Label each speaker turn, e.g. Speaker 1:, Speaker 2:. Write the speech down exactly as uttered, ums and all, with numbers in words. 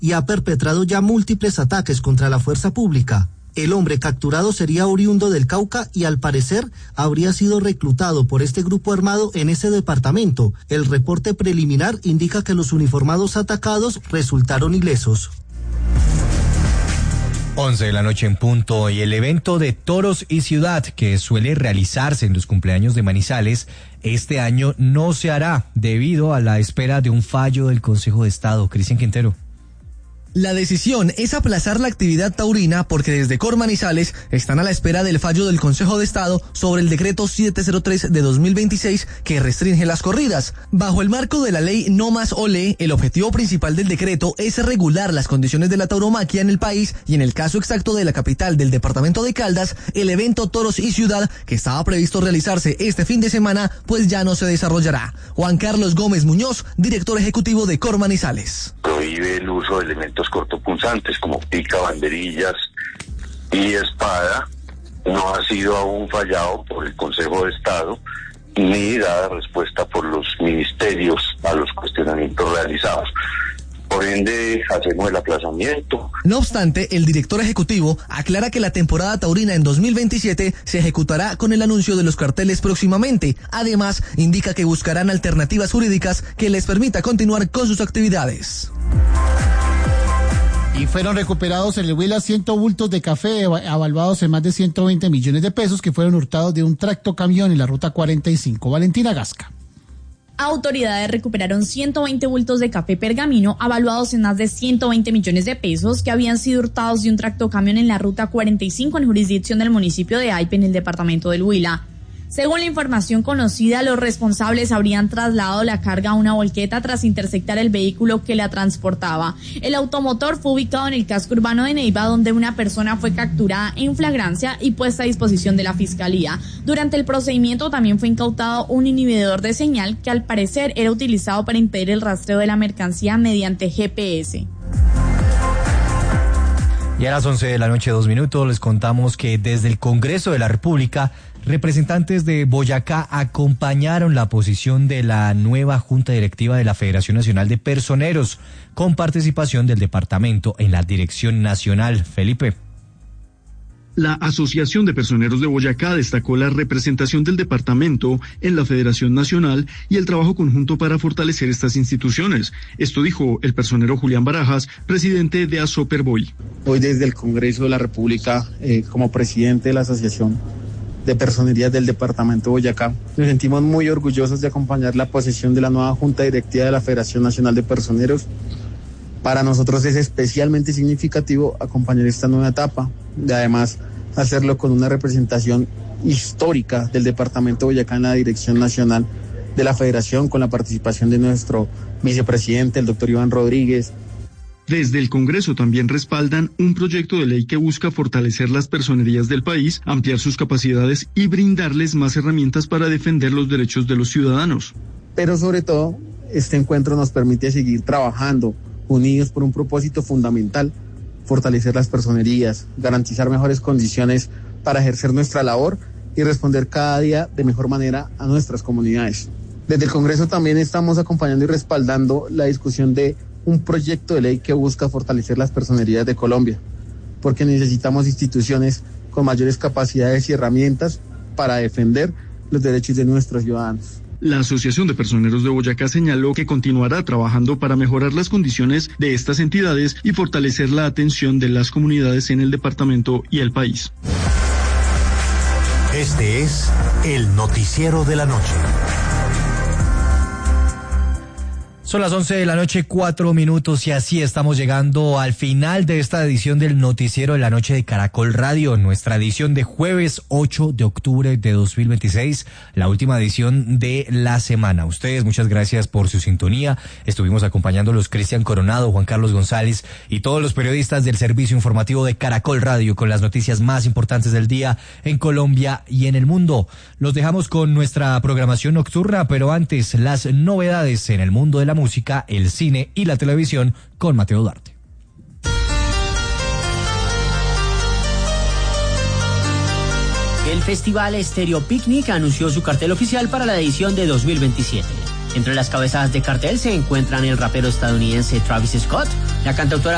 Speaker 1: y ha perpetrado ya múltiples ataques contra la fuerza pública. El hombre capturado sería oriundo del Cauca y al parecer habría sido reclutado por este grupo armado en ese departamento. El reporte preliminar indica que los uniformados atacados resultaron ilesos.
Speaker 2: once de la noche en punto, y el evento de Toros y Ciudad que suele realizarse en los cumpleaños de Manizales este año no se hará debido a la espera de un fallo del Consejo de Estado. Cristian Quintero.
Speaker 3: La decisión es aplazar la actividad taurina porque desde Cormanizales están a la espera del fallo del Consejo de Estado sobre el decreto setecientos tres de dos mil veintiséis que restringe las corridas. Bajo el marco de la ley No Más Olé, el objetivo principal del decreto es regular las condiciones de la tauromaquia en el país y en el caso exacto de la capital del departamento de Caldas, el evento Toros y Ciudad que estaba previsto realizarse este fin de semana pues ya no se desarrollará. Juan Carlos Gómez Muñoz, director ejecutivo de Cormanizales.
Speaker 4: Prohíbe el uso de elementos cortopunzantes como pica, banderillas y espada. No ha sido aún fallado por el Consejo de Estado ni dada respuesta por los ministerios a los cuestionamientos realizados. Por ende, hacemos el aplazamiento.
Speaker 3: No obstante, el director ejecutivo aclara que la temporada taurina en dos mil veintisiete se ejecutará con el anuncio de los carteles próximamente. Además, indica que buscarán alternativas jurídicas que les permita continuar con sus actividades.
Speaker 5: Y fueron recuperados en el Huila cien bultos de café avaluados en más de ciento veinte millones de pesos que fueron hurtados de un tractocamión en la ruta cuarenta y cinco. Valentina Gasca.
Speaker 6: Autoridades recuperaron ciento veinte bultos de café pergamino avaluados en más de ciento veinte millones de pesos que habían sido hurtados de un tractocamión en la ruta cuarenta y cinco en jurisdicción del municipio de Aipe en el departamento del Huila. Según la información conocida, los responsables habrían trasladado la carga a una volqueta tras interceptar el vehículo que la transportaba. El automotor fue ubicado en el casco urbano de Neiva, donde una persona fue capturada en flagrancia y puesta a disposición de la fiscalía. Durante el procedimiento también fue incautado un inhibidor de señal que al parecer era utilizado para impedir el rastreo de la mercancía mediante G P S.
Speaker 2: Y a las once de la noche, dos minutos, les contamos que desde el Congreso de la República, representantes de Boyacá acompañaron la posición de la nueva Junta Directiva de la Federación Nacional de Personeros, con participación del departamento en la Dirección Nacional. Felipe.
Speaker 7: La Asociación de Personeros de Boyacá destacó la representación del departamento en la Federación Nacional y el trabajo conjunto para fortalecer estas instituciones. Esto dijo el personero Julián Barajas, presidente de Asoperboy.
Speaker 8: Hoy desde el Congreso de la República, eh, como presidente de la Asociación de Personerías del departamento de Boyacá, nos sentimos muy orgullosos de acompañar la posesión de la nueva Junta Directiva de la Federación Nacional de Personeros. Para nosotros es especialmente significativo acompañar esta nueva etapa y además hacerlo con una representación histórica del departamento de Boyacá en la Dirección Nacional de la Federación, con la participación de nuestro vicepresidente, el doctor Iván Rodríguez.
Speaker 7: Desde el Congreso también respaldan un proyecto de ley que busca fortalecer las personerías del país, ampliar sus capacidades y brindarles más herramientas para defender los derechos de los ciudadanos.
Speaker 8: Pero sobre todo, este encuentro nos permite seguir trabajando unidos por un propósito fundamental: fortalecer las personerías, garantizar mejores condiciones para ejercer nuestra labor y responder cada día de mejor manera a nuestras comunidades. Desde el Congreso también estamos acompañando y respaldando la discusión de un proyecto de ley que busca fortalecer las personerías de Colombia, porque necesitamos instituciones con mayores capacidades y herramientas para defender los derechos de nuestros ciudadanos.
Speaker 7: La Asociación de Personeros de Boyacá señaló que continuará trabajando para mejorar las condiciones de estas entidades y fortalecer la atención de las comunidades en el departamento y el país.
Speaker 9: Este es el noticiero de la noche.
Speaker 2: Son las once de la noche, cuatro minutos, y así estamos llegando al final de esta edición del Noticiero de la Noche de Caracol Radio, nuestra edición de jueves ocho de octubre de dos mil veintiséis, la última edición de la semana. Ustedes, muchas gracias por su sintonía. Estuvimos acompañándolos Cristian Coronado, Juan Carlos González y todos los periodistas del servicio informativo de Caracol Radio con las noticias más importantes del día en Colombia y en el mundo. Los dejamos con nuestra programación nocturna, pero antes, las novedades en el mundo de la música, el cine y la televisión con Mateo Duarte.
Speaker 10: El Festival Stereo Picnic anunció su cartel oficial para la edición de dos mil veintisiete. Entre las cabezas de cartel se encuentran el rapero estadounidense Travis Scott, la cantautora